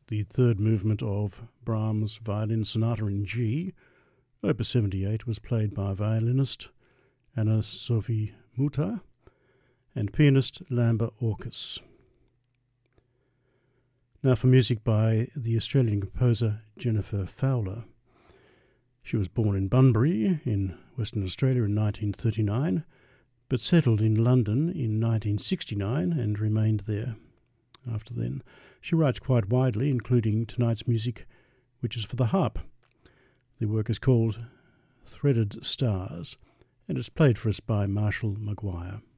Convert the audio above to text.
the third movement of Brahms' Violin Sonata in G, Opus 78, was played by violinist Anna-Sophie Mutter and pianist Lambert Orkus. Now for music by the Australian composer Jennifer Fowler. She was born in Bunbury in Western Australia in 1939, but settled in London in 1969 and remained there after then. She writes quite widely, including tonight's music, which is for the harp. The work is called Threaded Stars, and it's played for us by Marshall Maguire.